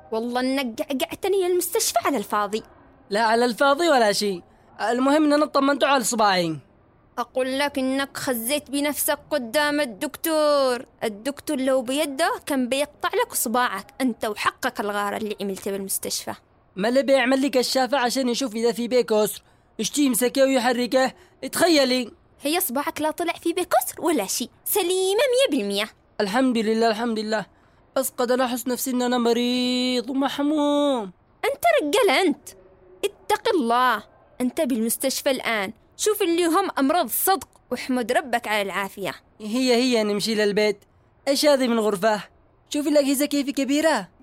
والله انك قعقعتني المستشفى على الفاضي. لا على الفاضي ولا شيء، المهم ان انا طمنته على صباعي. أقول لك إنك خزيت بنفسك قدام الدكتور لو بيده كان بيقطع لك صباعك أنت وحقك الغارة اللي عملته بالمستشفى. ما اللي بيعمل لي كشافة عشان يشوف إذا في بيه كسر، اشتي يمسكه ويحركه. تخيلي هي صباعك لا طلع فيه بكسر ولا شيء، سليمة 100%. الحمد لله الحمد لله، بس قد أحس نفسي إن أنا مريض ومحموم. أنت رجال أنت، اتق الله. أنت بالمستشفى الآن، شوف اللي هم أمراض صدق واحمد ربك على العافية. هي نمشي للبيت. إيش هذه من غرفة؟ شوفي الأجهزة كيف كبيرة.